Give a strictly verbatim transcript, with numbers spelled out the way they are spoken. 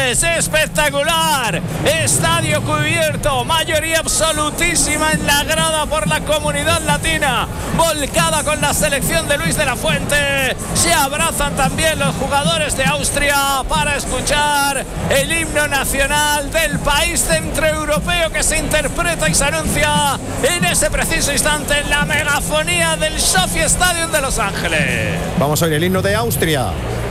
Ángeles. Espectacular. Estadio cubierto. Mayoría absolutísima en la grada por la comunidad latina. Volcada con la selección de Luis de la Fuente. Se abrazan también los jugadores de Austria para escuchar el himno nacional del país centroeuropeo que se interpreta y se anuncia en ese preciso instante en la megafonía del Sophie Stadium de Los Ángeles. Vamos a oír el himno de Austria.